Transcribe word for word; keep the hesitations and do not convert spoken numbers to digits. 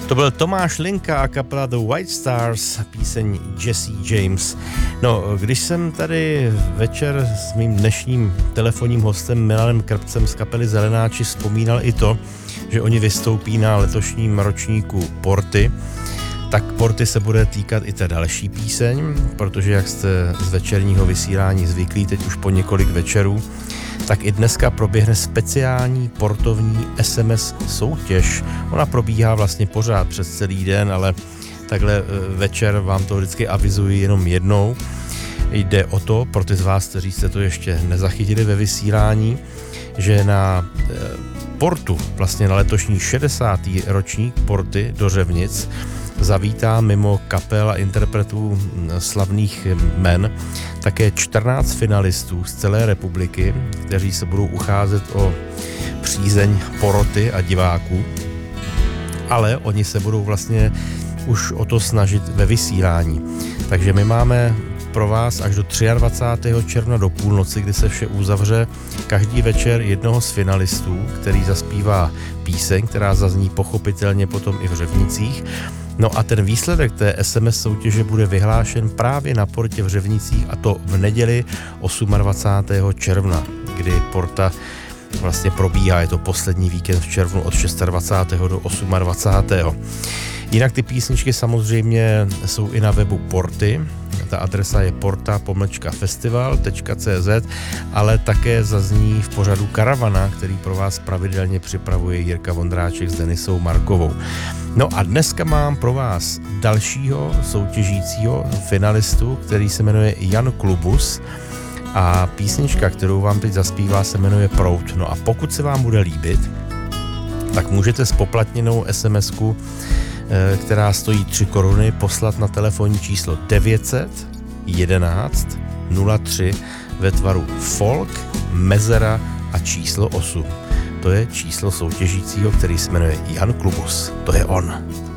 To byl Tomáš Linka a kapela The White Stars, píseň Jesse James. No, když jsem tady večer s mým dnešním telefonním hostem Milanem Krpcem z kapely Zelenáči vzpomínal i to, že oni vystoupí na letošním ročníku Porty, tak Porty se bude týkat i té další píseň, protože jak jste z večerního vysílání zvyklí teď už po několik večerů, tak i dneska proběhne speciální portovní es em es soutěž. Ona probíhá vlastně pořád přes celý den, ale takhle večer vám to vždycky avizuji jenom jednou. Jde o to, pro ty z vás, kteří jste to ještě nezachytili ve vysílání, že na Portu, vlastně na letošní šedesátý ročník Porty do Řevnic, zavítá mimo kapel a interpretů slavných men také čtrnáct finalistů z celé republiky, kteří se budou ucházet o přízeň poroty a diváků, ale oni se budou vlastně už o to snažit ve vysílání. Takže my máme pro vás až do dvacátého třetího června do půlnoci, kdy se vše uzavře, každý večer jednoho z finalistů, který zaspívá píseň, která zazní pochopitelně potom i v Řevnicích. No a ten výsledek té es em es soutěže bude vyhlášen právě na Portě v Řevnicích, a to v neděli dvacátého osmého června, kdy Porta vlastně probíhá, je to poslední víkend v červnu od dvacátého šestého do dvacátého osmého Jinak ty písničky samozřejmě jsou i na webu Porty, ta adresa je porta pomlčka festival tečka cé zet, ale také zazní v pořadu Karavana, který pro vás pravidelně připravuje Jirka Vondráček s Denisou Markovou. No a dneska mám pro vás dalšího soutěžícího finalistu, který se jmenuje Jan Klubus, a písnička, kterou vám teď zaspívá, se jmenuje Proud. No a pokud se vám bude líbit, tak můžete spoplatněnou es em esku, která stojí tři koruny, poslat na telefonní číslo devět set jedenáct nula tři ve tvaru folk, mezera a číslo osm. To je číslo soutěžícího, který se jmenuje Jan Klubus. To je on.